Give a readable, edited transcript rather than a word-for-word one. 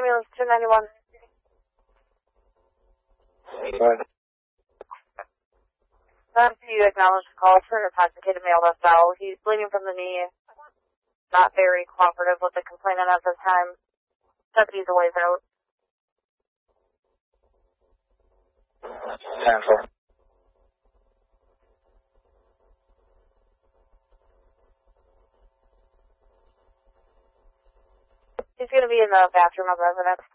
ambulance 291. Go ahead. You acknowledge the call for an intoxicated male left bowel. He's bleeding from the knee. Not very cooperative with the complainant at this time. Deputies away out. 10-4. He's going to be in the bathroom of residence.